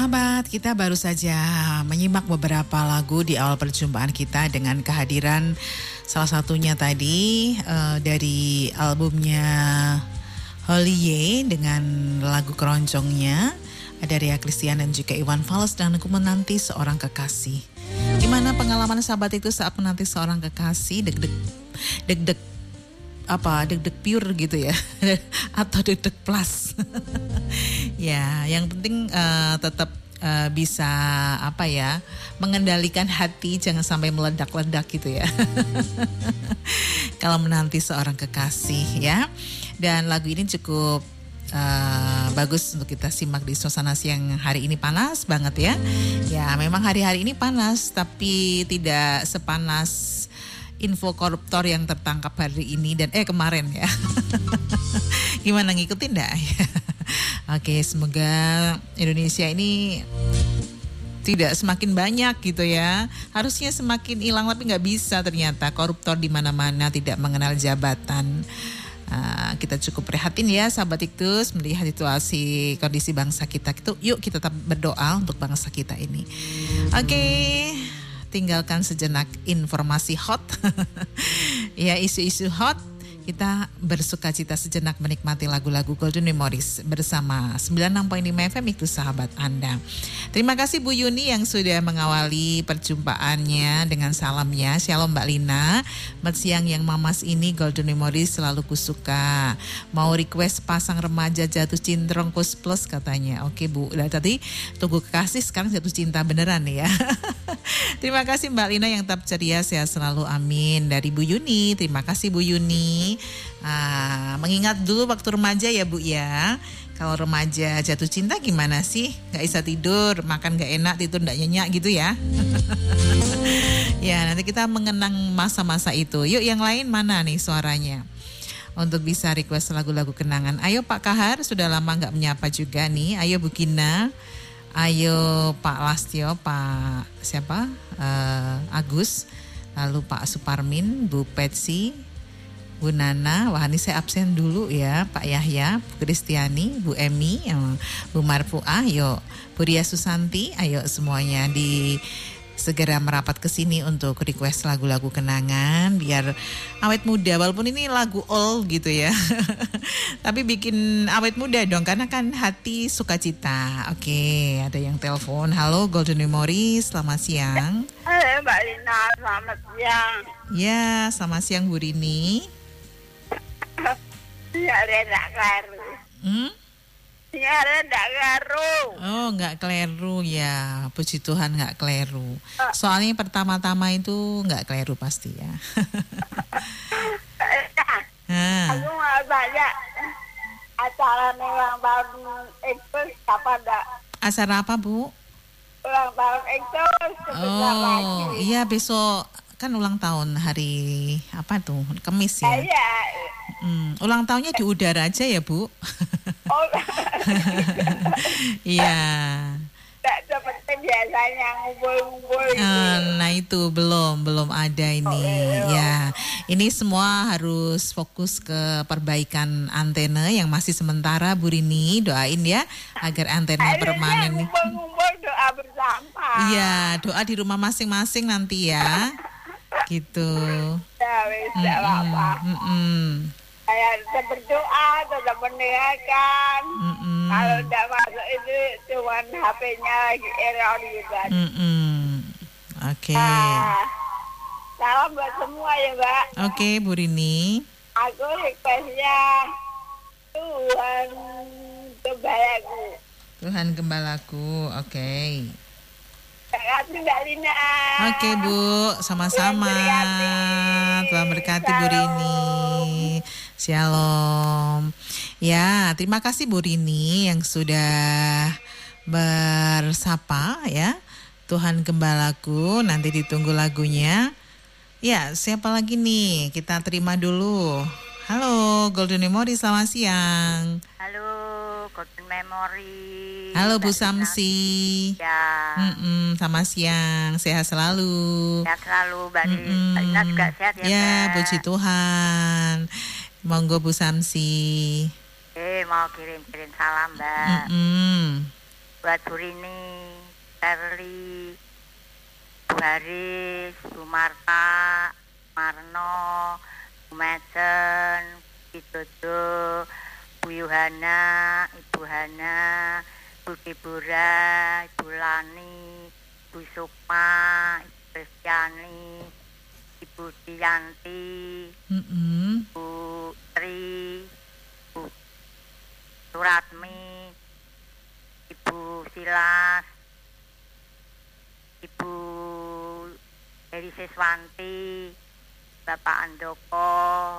Sahabat, kita baru saja menyimak beberapa lagu di awal perjumpaan kita dengan kehadiran salah satunya tadi dari albumnya Holy dengan lagu keroncongnya. Ada Ria Christian dan juga Iwan Fals dan Aku Menanti Seorang Kekasih. Gimana pengalaman sahabat itu saat menanti seorang kekasih? Deg-deg pure gitu ya atau deg-deg plus. Ya, yang penting tetap bisa mengendalikan hati, jangan sampai meledak-ledak gitu ya. Kalau menanti seorang kekasih ya. Dan lagu ini cukup bagus untuk kita simak di suasana siang hari ini panas banget ya. Ya, memang hari-hari ini panas tapi tidak sepanas info koruptor yang tertangkap hari ini dan kemarin ya. Gimana ngikutin dah? Oke, semoga Indonesia ini tidak semakin banyak gitu ya. Harusnya semakin hilang tapi nggak bisa ternyata. Koruptor di mana-mana, tidak mengenal jabatan. Kita cukup prihatin ya sahabat Iktus melihat situasi kondisi bangsa kita. Yuk kita tetap berdoa untuk bangsa kita ini. Oke. Tinggalkan sejenak informasi hot. Ya, isu-isu hot. Kita bersuka cita sejenak menikmati lagu-lagu Golden Memories bersama 96.5 FM itu sahabat Anda. Terima kasih Bu Yuni yang sudah mengawali perjumpaannya dengan salamnya. Shalom Mbak Lina. Selamat siang yang mamas ini Golden Memories selalu kusuka. Mau request pasang remaja jatuh cinta Rongkus Plus katanya. Oke Bu, udah tadi tunggu kekasih sekarang jatuh cinta beneran nih ya. Terima kasih Mbak Lina yang tetap ceria, sehat selalu, amin. Dari Bu Yuni, terima kasih Bu Yuni. Mengingat dulu waktu remaja ya Bu ya. Kalau remaja jatuh cinta gimana sih? Gak bisa tidur, makan gak enak, tidur gak nyenyak gitu ya. Ya, nanti kita mengenang masa-masa itu. Yuk yang lain mana nih suaranya? Untuk bisa request lagu-lagu kenangan. Ayo Pak Kahar, sudah lama gak menyapa juga nih. Ayo Bu Kina. Ayo Pak Lastio, Pak siapa? Agus. Lalu Pak Suparmin, Bu Petsi, Bu Nana. Wah ini saya absen dulu ya. Pak Yahya, Bu Kristiani, Bu Emi, Bu Marfuah, ayo Bu Ria Susanti, ayo semuanya segera merapat ke sini untuk request lagu-lagu kenangan biar awet muda, walaupun ini lagu old gitu ya. Tapi bikin awet muda dong karena kan hati sukacita. Oke, ada yang telepon. Halo Golden Memories, selamat siang. Halo Mbak Lina, selamat siang. Ya, selamat siang Bu Rini. Siaran enggak keliru. Siaran enggak keliru. Oh, enggak keliru ya. Puji Tuhan enggak keliru. Soalnya pertama-tama itu enggak keliru pasti ya. Aku mau banyak acara ulang tahun itu kapan enggak? Acara apa Bu? Ulang tahun itu sebentar lagi. Iya besok kan ulang tahun hari apa tuh? Kamis ya? Iya. Ulang tahunnya di udara aja ya Bu? Oh. Iya. Tidak seperti biasanya ngumpul-ngumpul gitu. Nah itu belum ada ini. Ya, ini semua harus fokus ke perbaikan antena yang masih sementara Bu Rini. Doain ya agar antena permanen. Ngumpul-ngumpul doa bersama. Iya, doa di rumah masing-masing nanti ya. Gitu. Ya wis, apa. Saya berdoa, tetap mendengarkan. Kalau tidak masuk itu cuma HP-nya lagi error gitu. Oke. Salam buat semua ya Mbak. Oke Bu Rini. Aku requestnya Tuhan Gembalaku. Tuhan Gembalaku, oke. Terima kasih Mbak Lina. Oke Bu, sama-sama. Tuhan berkati Bu Rini. Shalom. Ya, terima kasih Bu Rini yang sudah bersapa ya. Tuhan Gembalaku, nanti ditunggu lagunya. Ya, siapa lagi nih? Kita terima dulu. Halo, Golden Memory, selamat siang. Halo, Golden Memory. Halo Bu Samsi. Ya. Selamat siang, sehat selalu. Sehat selalu, Mbak Lina juga sehat ya, ya Mbak. Puji Tuhan. Monggo Bu Samsi. Mau kirim-kirim salam, Mbak. Ajurini, Terli, Bu Haris, Bu Marta, Marno, Bu Mecen, Idodo, Bu Yuhana, Ibu Hana, Bu Dibura, Ibu Lani, Bu Sukma, Ibu Kristiani, Ibu Dianti, Bu Tri, Bu Suratmi, Ibu Silas, Ibu Heri Siswanti, Bapak Andoko,